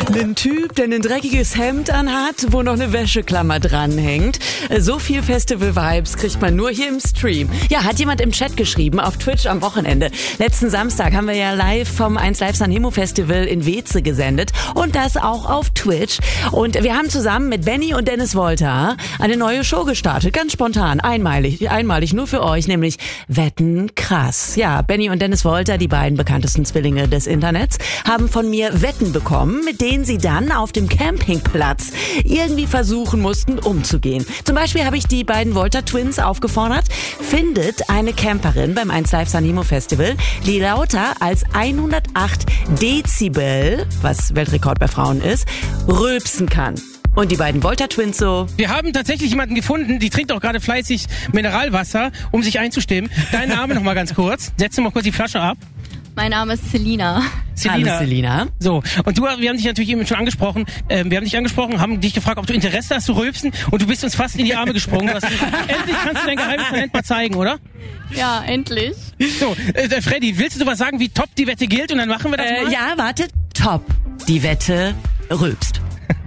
Ein Typ, der ein dreckiges Hemd anhat, wo noch eine Wäscheklammer dranhängt. So viel Festival-Vibes kriegt man nur hier im Stream. Ja, hat jemand im Chat geschrieben, auf Twitch am Wochenende. Letzten Samstag haben wir ja live vom 1Live Sanremo Festival in Weeze gesendet. Und das auch auf Twitch. Und wir haben zusammen mit Benny und Dennis Wolter eine neue Show gestartet. Ganz spontan, einmalig nur für euch, nämlich Wetten krass. Ja, Benny und Dennis Wolter, die beiden bekanntesten Zwillinge des Internets, haben von mir Wetten bekommen, mit denen sie dann auf dem Campingplatz irgendwie versuchen mussten, umzugehen. Zum Beispiel habe ich die beiden Wolter-Twins aufgefordert, findet eine Camperin beim 1Live Sanremo Festival, die lauter als 108 Dezibel, was Weltrekord bei Frauen ist, rülpsen kann. Und die beiden Wolter-Twins so: Wir haben tatsächlich jemanden gefunden, die trinkt auch gerade fleißig Mineralwasser, um sich einzustimmen. Dein Name noch mal ganz kurz. Setz dir mal kurz die Flasche ab. Mein Name ist Selina. Hallo Selina. So, und wir haben dich natürlich eben schon angesprochen. Haben dich gefragt, ob du Interesse hast zu rülpsen, und du bist uns fast in die Arme gesprungen. Endlich kannst du dein geheimes Talent mal zeigen, oder? Ja, endlich. So, Freddy, willst du was sagen, wie top die Wette gilt, und dann machen wir das mal? Ja, warte. Top. Die Wette rülpst.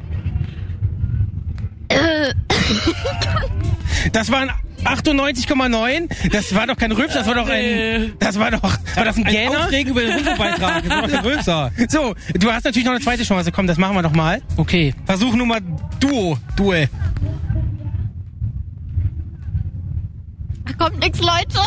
Das waren 98,9. Das war doch kein Rülps, das war doch ein Gähner? Aufregen über den Rundfunkbeitrag. Das war doch der Rülpser. So, du hast natürlich noch eine zweite Chance. Komm, das machen wir doch mal. Okay. Versuch Nummer Duell. Da kommt nix, Leute.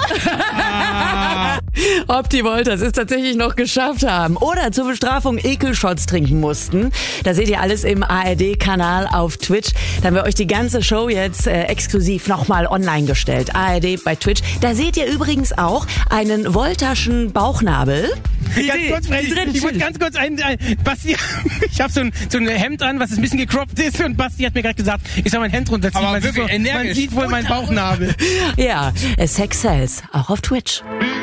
Ob die Wolters es tatsächlich noch geschafft haben oder zur Bestrafung Ekelshots trinken mussten, da seht ihr alles im ARD-Kanal auf Twitch. Da haben wir euch die ganze Show jetzt exklusiv nochmal online gestellt. ARD bei Twitch. Da seht ihr übrigens auch einen Wolterschen Bauchnabel. Ganz kurz, Freddy, ich muss ganz kurz Basti, ich habe so ein Hemd an, was ein bisschen gecroppt ist, und Basti hat mir gerade gesagt, ich soll mein Hemd runterziehen. Aber wirklich energisch. Man sieht wohl meinen Bauchnabel. Ja, Sex Sells, auch auf Twitch.